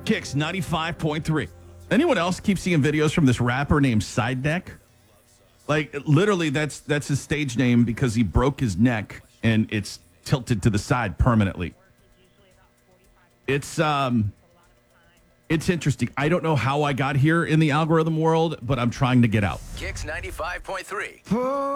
Kicks 95.3. Anyone else keep seeing videos from this rapper named Side Neck? Like, literally, that's his stage name because he broke his neck and it's tilted to the side permanently. It's interesting. I don't know how I got here in the algorithm world, but I'm trying to get out. Kicks 95.3.